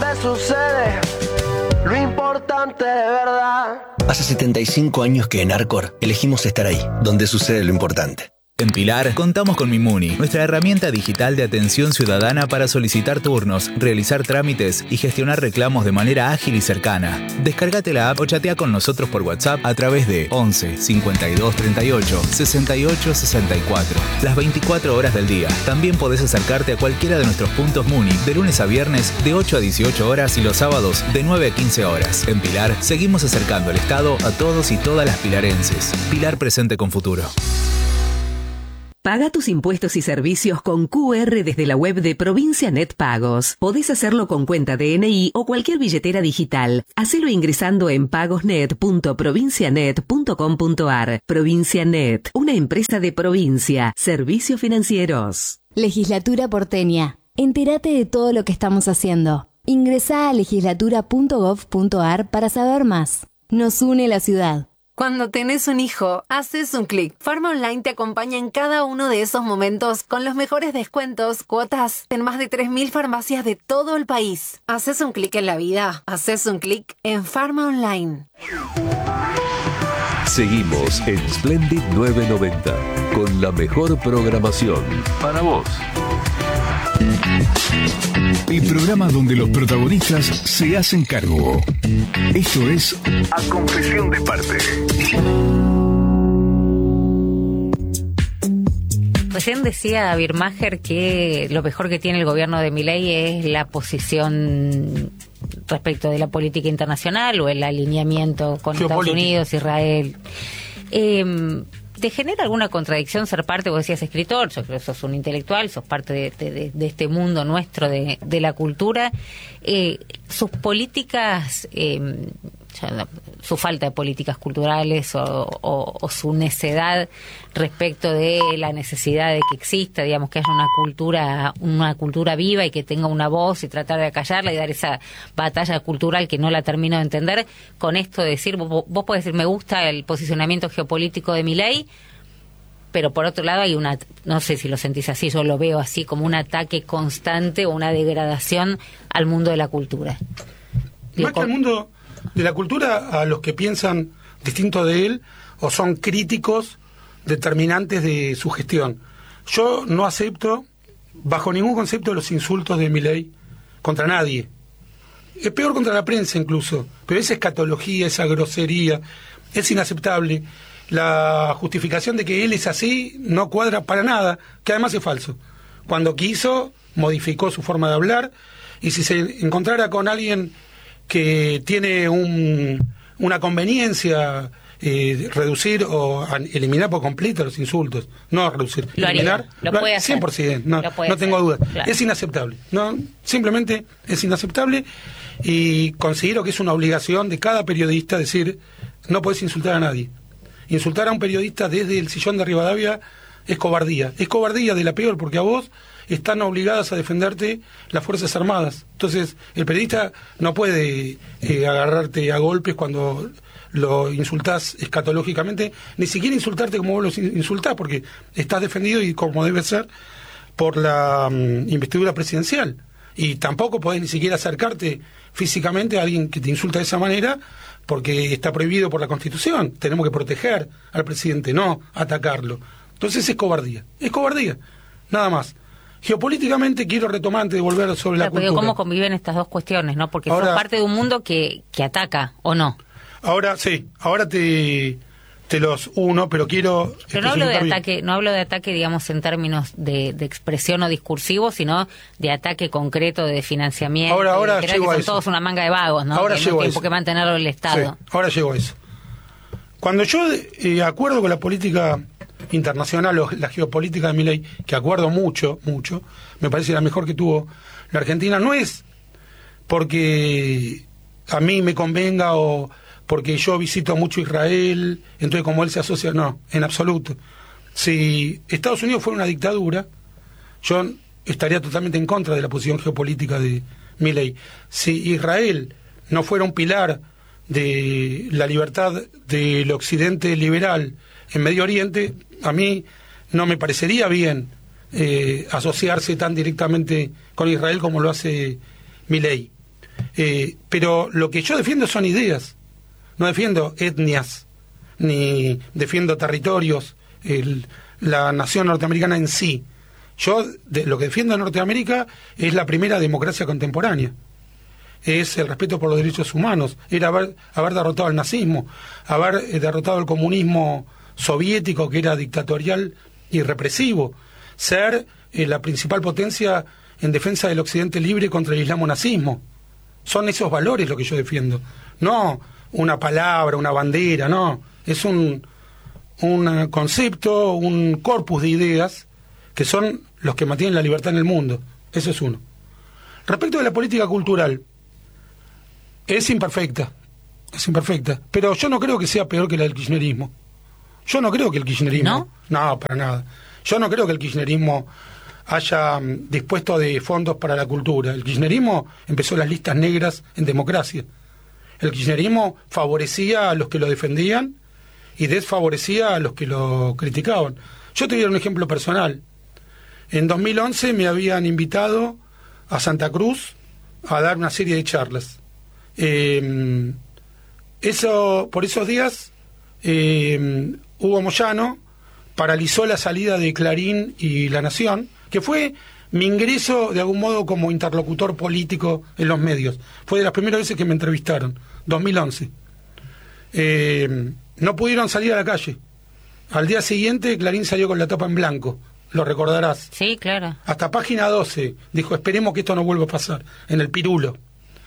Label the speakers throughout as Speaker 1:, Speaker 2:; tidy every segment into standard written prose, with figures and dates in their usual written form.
Speaker 1: donde sucede lo importante de verdad.
Speaker 2: Hace 75 años que en Arcor elegimos estar ahí, donde sucede lo importante.
Speaker 3: En Pilar contamos con Mimuni, nuestra herramienta digital de atención ciudadana para solicitar turnos, realizar trámites y gestionar reclamos de manera ágil y cercana. Descárgate la app o chatea con nosotros por WhatsApp a través de 11 52 38 68 64. Las 24 horas del día. También podés acercarte a cualquiera de nuestros puntos Muni de lunes a viernes de 8 a 18 horas y los sábados de 9 a 15 horas. En Pilar seguimos acercando el Estado a todos y todas las pilarenses. Pilar presente con futuro.
Speaker 4: Paga tus impuestos y servicios con QR desde la web de Provincia Net Pagos. Podés hacerlo con cuenta DNI o cualquier billetera digital. Hacelo ingresando en pagosnet.provincianet.com.ar. Provincia Net, una empresa de provincia. Servicios financieros.
Speaker 5: Legislatura porteña. Entérate de todo lo que estamos haciendo. Ingresá a legislatura.gov.ar para saber más. Nos une la ciudad.
Speaker 6: Cuando tenés un hijo, haces un clic. Pharma Online te acompaña en cada uno de esos momentos con los mejores descuentos, cuotas en más de 3.000 farmacias de todo el país. Haces un clic en la vida. Haces un clic en Pharma Online.
Speaker 7: Seguimos en Splendid 990 con la mejor programación para vos.
Speaker 8: El programa donde los protagonistas se hacen cargo. Esto es A Confesión de Parte.
Speaker 9: Recién decía Birmacher que lo mejor que tiene el gobierno de Milei es la posición respecto de la política internacional o el alineamiento con Estados Unidos, Israel. ¿Te genera alguna contradicción ser parte? Vos decías escritor, yo creo que sos un intelectual, sos parte de este mundo nuestro de la cultura. Sus políticas, su falta de políticas culturales o su necedad respecto de la necesidad de que exista, digamos, que haya una cultura viva y que tenga una voz y tratar de acallarla y dar esa batalla cultural que no la termino de entender. Con esto de decir, vos podés decir, me gusta el posicionamiento geopolítico de Milei, pero por otro lado hay no sé si lo sentís así, yo lo veo así, como un ataque constante o una degradación al mundo de la cultura.
Speaker 10: Más que al mundo de la cultura, a los que piensan distinto de él o son críticos determinantes de su gestión. Yo no acepto bajo ningún concepto los insultos de Milei contra nadie. Es peor contra la prensa incluso, pero esa escatología, esa grosería es inaceptable. La justificación de que él es así no cuadra para nada, que además es falso. Cuando quiso, modificó su forma de hablar, y si se encontrara con alguien que tiene una conveniencia, reducir o eliminar por completo los insultos, no reducir, eliminar,
Speaker 9: lo puede hacer.
Speaker 10: 100%, no tengo duda. Claro. Es inaceptable, simplemente es inaceptable, y considero que es una obligación de cada periodista decir, no podés insultar a nadie. Insultar a un periodista desde el sillón de Rivadavia es cobardía de la peor, porque a vos están obligadas a defenderte las Fuerzas Armadas. Entonces, el periodista no puede agarrarte a golpes cuando lo insultás escatológicamente, ni siquiera insultarte como vos lo insultás, porque estás defendido, y como debe ser, por la investidura presidencial. Y tampoco podés ni siquiera acercarte físicamente a alguien que te insulta de esa manera, porque está prohibido por la Constitución. Tenemos que proteger al presidente, no atacarlo. Entonces es cobardía, nada más. Geopolíticamente quiero retomar antes de volver sobre la cultura.
Speaker 9: ¿Cómo conviven estas dos cuestiones, no? Porque
Speaker 10: ahora,
Speaker 9: sos parte de un mundo que ataca, ¿o no?
Speaker 10: Ahora sí, ahora te los uno, pero quiero...
Speaker 9: Pero no hablo de ataque, digamos, en términos de expresión o discursivo, sino de ataque concreto, de financiamiento.
Speaker 10: Ahora llego a eso.
Speaker 9: Son todos una manga de vagos, ¿no?
Speaker 10: Ahora
Speaker 9: que
Speaker 10: llego
Speaker 9: no
Speaker 10: a
Speaker 9: tiene
Speaker 10: eso.
Speaker 9: por qué mantenerlo el Estado.
Speaker 10: Sí, ahora llego a eso. Cuando yo acuerdo con la política internacional o la geopolítica de Milei, que acuerdo mucho, me parece la mejor que tuvo la Argentina, no es porque a mí me convenga o porque yo visito mucho Israel, entonces como él se asocia, no, en absoluto. Si Estados Unidos fuera una dictadura, yo estaría totalmente en contra de la posición geopolítica de Milei. Si Israel no fuera un pilar de la libertad del occidente liberal en Medio Oriente, a mí no me parecería bien asociarse tan directamente con Israel como lo hace Milei. Pero lo que yo defiendo son ideas, no defiendo etnias, ni defiendo territorios, la nación norteamericana en sí. Yo lo que defiendo en Norteamérica es la primera democracia contemporánea, es el respeto por los derechos humanos, era haber derrotado al nazismo, haber derrotado al comunismo soviético, que era dictatorial y represivo, ser la principal potencia en defensa del occidente libre contra el islamo-nazismo. Son esos valores lo que yo defiendo, no una palabra, una bandera, no, es un concepto, un corpus de ideas que son los que mantienen la libertad en el mundo. Eso es uno. Respecto de la política cultural, es imperfecta, pero yo no creo que sea peor que la del kirchnerismo. Yo no creo que el kirchnerismo... No, para nada. Yo no creo que el kirchnerismo haya dispuesto de fondos para la cultura. El kirchnerismo empezó las listas negras en democracia. El kirchnerismo favorecía a los que lo defendían y desfavorecía a los que lo criticaban. Yo te voy a dar un ejemplo personal. En 2011 me habían invitado a Santa Cruz a dar una serie de charlas. Por esos días, Hugo Moyano paralizó la salida de Clarín y La Nación, que fue mi ingreso de algún modo como interlocutor político en los medios. Fue de las primeras veces que me entrevistaron, 2011. No pudieron salir a la calle. Al día siguiente Clarín salió con la tapa en blanco, lo recordarás.
Speaker 9: Sí, claro.
Speaker 10: Hasta página 12 dijo, esperemos que esto no vuelva a pasar, en el Pirulo.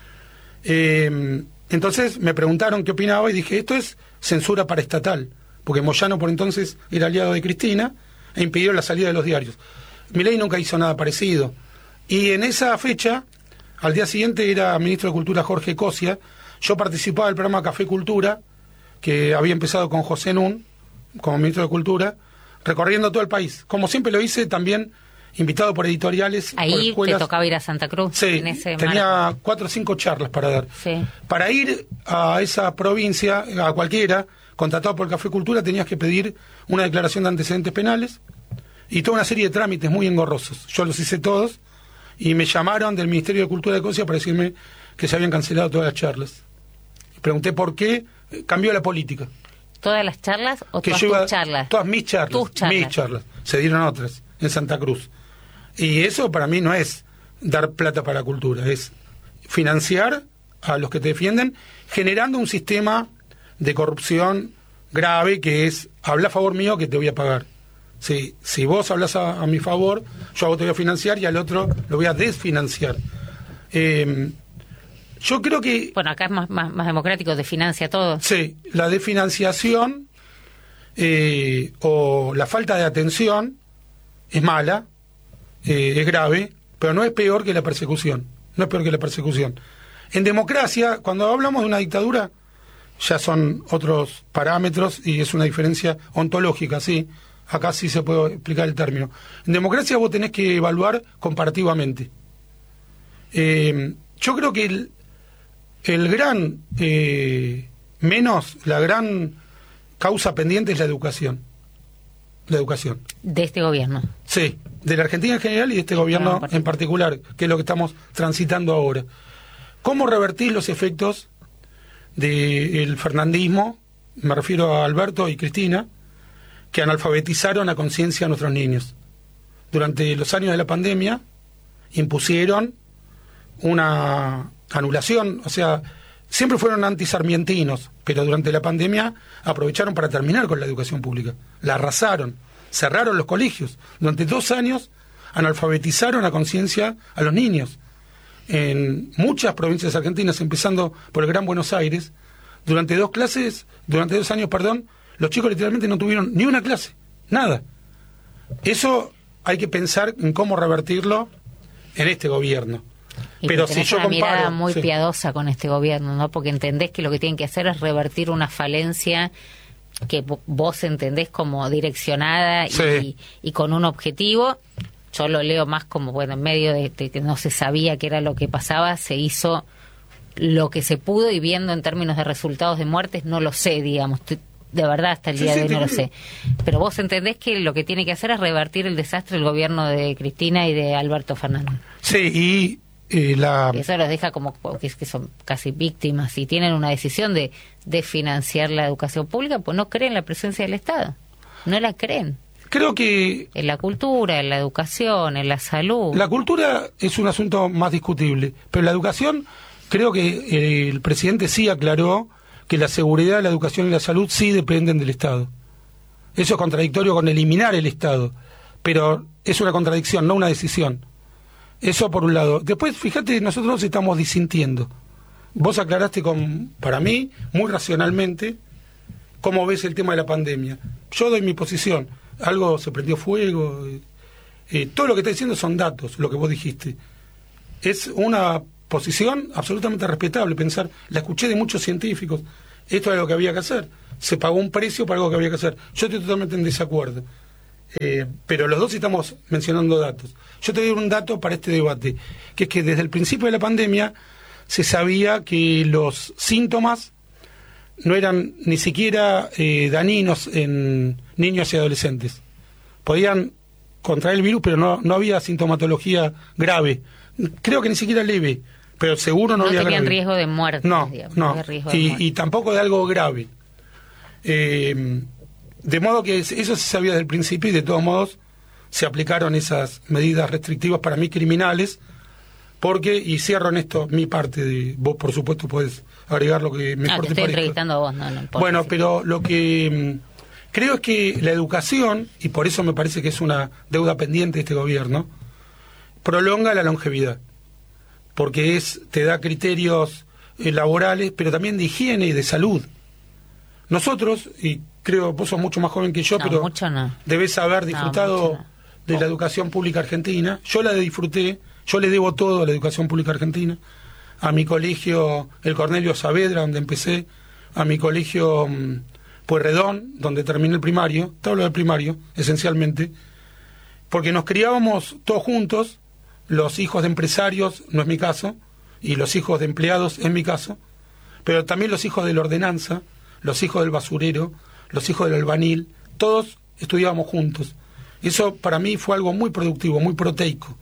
Speaker 10: Entonces me preguntaron qué opinaba y dije, esto es censura paraestatal, porque Moyano por entonces era aliado de Cristina e impidió la salida de los diarios. Milei nunca hizo nada parecido. Y en esa fecha, al día siguiente era ministro de Cultura Jorge Cosia, yo participaba del programa Café Cultura, que había empezado con José Nun, como ministro de Cultura, recorriendo todo el país. Como siempre lo hice, también invitado por editoriales.
Speaker 9: Ahí
Speaker 10: por escuelas.
Speaker 9: Te tocaba ir a Santa Cruz.
Speaker 10: Sí,
Speaker 9: en ese
Speaker 10: tenía
Speaker 9: marco.
Speaker 10: 4 o 5 charlas para dar.
Speaker 9: Sí.
Speaker 10: Para ir a esa provincia, a cualquiera, contratado por Café Cultura, tenías que pedir una declaración de antecedentes penales y toda una serie de trámites muy engorrosos. Yo los hice todos y me llamaron del Ministerio de Cultura de Cosia para decirme que se habían cancelado todas las charlas. Pregunté por qué, cambió la política.
Speaker 9: ¿Todas las charlas o
Speaker 10: que
Speaker 9: todas tus charlas?
Speaker 10: Todas mis charlas.
Speaker 9: Tus charlas.
Speaker 10: Mis charlas. Se dieron otras en Santa Cruz. Y eso para mí no es dar plata para la cultura, es financiar a los que te defienden, generando un sistema de corrupción grave que es, habla a favor mío que te voy a pagar. Si vos hablas a mi favor, yo a vos te voy a financiar y al otro lo voy a desfinanciar. Yo creo que...
Speaker 9: Bueno, acá es más democrático, desfinancia todo.
Speaker 10: Sí, la desfinanciación o la falta de atención es mala, es grave, pero no es peor que la persecución. No es peor que la persecución. En democracia, cuando hablamos de una dictadura, ya son otros parámetros y es una diferencia ontológica, sí. Acá sí se puede explicar el término. En democracia vos tenés que evaluar comparativamente. Yo creo que la gran causa pendiente es la educación. La educación.
Speaker 9: ¿De este gobierno?
Speaker 10: Sí, de la Argentina en general y de este gobierno en particular, que es lo que estamos transitando ahora. ¿Cómo revertir los efectos del fernandismo? Me refiero a Alberto y Cristina, que analfabetizaron a conciencia a nuestros niños. Durante los años de la pandemia impusieron una anulación, o sea, siempre fueron antisarmientinos, pero durante la pandemia aprovecharon para terminar con la educación pública. La arrasaron, cerraron los colegios. Durante 2 años analfabetizaron a conciencia a los niños. En muchas provincias argentinas, empezando por el Gran Buenos Aires, durante 2 años, los chicos literalmente no tuvieron ni una clase, nada. Eso hay que pensar en cómo revertirlo en este gobierno.
Speaker 9: Y
Speaker 10: pero si yo
Speaker 9: una
Speaker 10: comparo,
Speaker 9: mirada muy piadosa con este gobierno, ¿no? Porque entendés que lo que tienen que hacer es revertir una falencia que vos entendés como direccionada y con un objetivo. Yo lo leo más como, bueno, en medio de que no se sabía qué era lo que pasaba, se hizo lo que se pudo y viendo en términos de resultados de muertes, no lo sé, digamos. De verdad, hasta el día de hoy no lo sé. Pero vos entendés que lo que tiene que hacer es revertir el desastre del gobierno de Cristina y de Alberto Fernández.
Speaker 10: Sí,
Speaker 9: Eso los deja como que son casi víctimas y tienen una decisión de financiar la educación pública, pues no creen la presencia del Estado, no la creen.
Speaker 10: Creo que
Speaker 9: en la cultura, en la educación, en la salud.
Speaker 10: La cultura es un asunto más discutible, pero la educación, creo que el presidente sí aclaró que la seguridad, la educación y la salud sí dependen del Estado. Eso es contradictorio con eliminar el Estado, pero es una contradicción, no una decisión. Eso por un lado. Después, fíjate, nosotros estamos disintiendo. Vos aclaraste para mí, muy racionalmente, cómo ves el tema de la pandemia. Yo doy mi posición. Algo se prendió fuego. Todo lo que está diciendo son datos, lo que vos dijiste. Es una posición absolutamente respetable pensar, la escuché de muchos científicos, esto es lo que había que hacer. Se pagó un precio para algo que había que hacer. Yo estoy totalmente en desacuerdo. Pero los dos estamos mencionando datos. Yo te doy un dato para este debate, que es que desde el principio de la pandemia se sabía que los síntomas no eran ni siquiera dañinos en niños y adolescentes. Podían contraer el virus, pero no había sintomatología grave. Creo que ni siquiera leve, pero seguro no había grave.
Speaker 9: No tenían riesgo de muerte.
Speaker 10: No. Y tampoco de algo grave. De modo que eso se sabía desde el principio y de todos modos se aplicaron esas medidas restrictivas para mí criminales, y cierro en esto mi parte, vos por supuesto podés agregar lo que mejor te
Speaker 9: estoy
Speaker 10: parezca.
Speaker 9: entrevistando a vos, no importa.
Speaker 10: Bueno, pero lo que creo es que la educación, y por eso me parece que es una deuda pendiente de este gobierno, prolonga la longevidad, porque te da criterios laborales, pero también de higiene y de salud. Nosotros, y creo vos sos mucho más joven que yo, pero debés haber disfrutado de la educación pública argentina. Yo la disfruté, yo le debo todo a la educación pública argentina, a mi colegio, el Cornelio Saavedra, donde empecé, a mi colegio Pueyrredón, donde terminé el primario, te hablo del primario, esencialmente, porque nos criábamos todos juntos, los hijos de empresarios, no es mi caso, y los hijos de empleados, es mi caso, pero también los hijos de la ordenanza, los hijos del basurero, los hijos del albanil, todos estudiábamos juntos. Eso para mí fue algo muy productivo, muy proteico.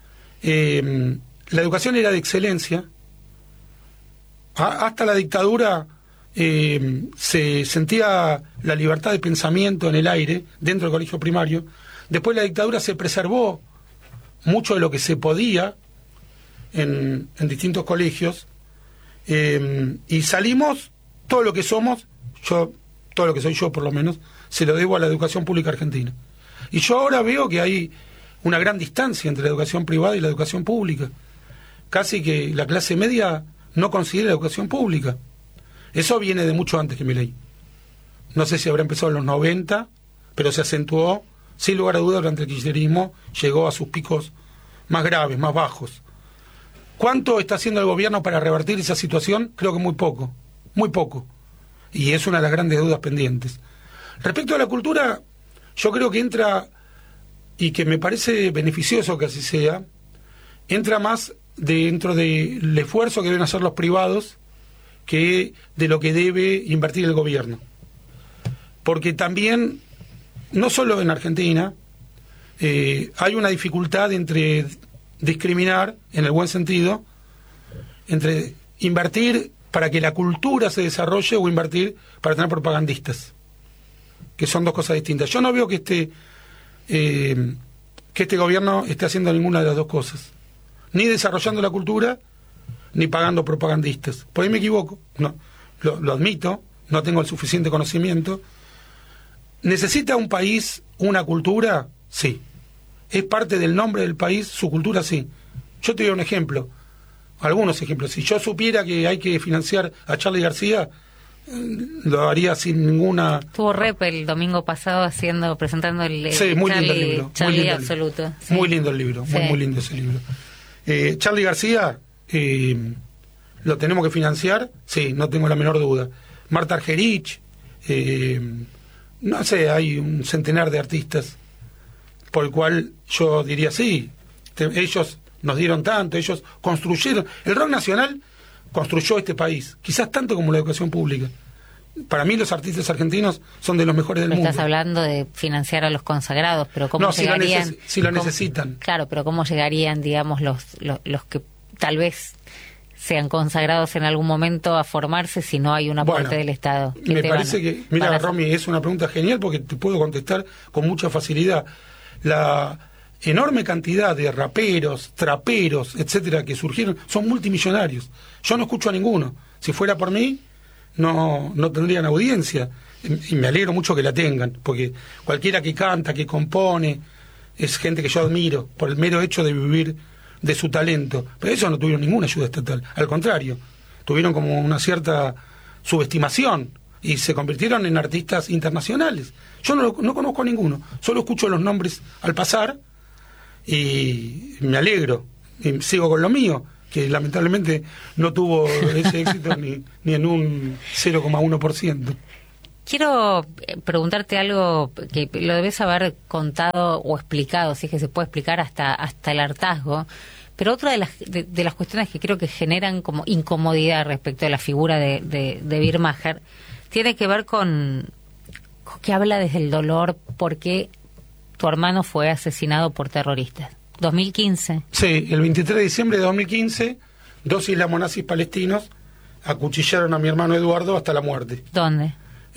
Speaker 10: La educación era de excelencia. Hasta la dictadura se sentía la libertad de pensamiento en el aire dentro del colegio primario. Después la dictadura se preservó mucho de lo que se podía en distintos colegios, y salimos, todo lo que somos, todo lo que soy yo por lo menos, se lo debo a la educación pública argentina. Y yo ahora veo que hay una gran distancia entre la educación privada y la educación pública. Casi que la clase media no considera la educación pública. Eso viene de mucho antes que Milei. No sé si habrá empezado en los 90, pero se acentuó, sin lugar a dudas, durante el kirchnerismo, llegó a sus picos más graves, más bajos. ¿Cuánto está haciendo el gobierno para revertir esa situación? Creo que muy poco, muy poco. Y es una de las grandes deudas pendientes. Respecto a la cultura, yo creo que entra, y que me parece beneficioso que así sea, entra más dentro del esfuerzo que deben hacer los privados que de lo que debe invertir el gobierno. Porque también, no solo en Argentina, hay una dificultad entre discriminar, en el buen sentido, entre invertir para que la cultura se desarrolle o invertir para tener propagandistas, que son dos cosas distintas. Yo no veo que este gobierno esté haciendo ninguna de las dos cosas, ni desarrollando la cultura, ni pagando propagandistas. Por ahí me equivoco, no, lo admito, no tengo el suficiente conocimiento. ¿Necesita un país una cultura? Sí. ¿Es parte del nombre del país su cultura? Sí. Yo te doy un ejemplo, algunos ejemplos. Si yo supiera que hay que financiar a Charly García, lo haría sin ninguna...
Speaker 9: Estuvo Rep el domingo pasado presentando el
Speaker 10: sí, muy lindo el libro,
Speaker 9: Charly
Speaker 10: muy lindo
Speaker 9: Absoluto. Sí.
Speaker 10: Muy lindo el libro, sí. Muy lindo ese libro. Charly García, ¿lo tenemos que financiar? Sí, no tengo la menor duda. Marta Argerich, no sé, hay un centenar de artistas por el cual yo diría sí, ellos nos dieron tanto, ellos construyeron, el rock nacional construyó este país, quizás tanto como la educación pública. Para mí los artistas argentinos son de los mejores del mundo.
Speaker 9: Estás hablando de financiar a los consagrados, pero ¿cómo llegarían?
Speaker 10: Si lo necesitan.
Speaker 9: Claro, pero ¿cómo llegarían, digamos, los que tal vez sean consagrados en algún momento a formarse si no hay un aporte del Estado.
Speaker 10: Me parece que, mira, Romy, es una pregunta genial porque te puedo contestar con mucha facilidad. La enorme cantidad de raperos, traperos, etcétera, que surgieron, son multimillonarios. Yo no escucho a ninguno. Si fuera por mí, no tendrían audiencia. Y me alegro mucho que la tengan, porque cualquiera que canta, que compone, es gente que yo admiro por el mero hecho de vivir de su talento. Pero ellos no tuvieron ninguna ayuda estatal. Al contrario, tuvieron como una cierta subestimación y se convirtieron en artistas internacionales. Yo no conozco a ninguno, solo escucho los nombres al pasar y me alegro y sigo con lo mío, que lamentablemente no tuvo ese éxito ni en un 0,1%.
Speaker 9: Quiero preguntarte algo que lo debes haber contado o explicado, si es que se puede explicar hasta el hartazgo, pero otra de las cuestiones que creo que generan como incomodidad respecto a la figura de Birmacher tiene que ver con que habla desde el dolor porque tu hermano fue asesinado por terroristas. 2015.
Speaker 10: Sí, el 23 de diciembre de 2015, 2 islamónazis palestinos acuchillaron a mi hermano Eduardo hasta la muerte.
Speaker 9: ¿Dónde?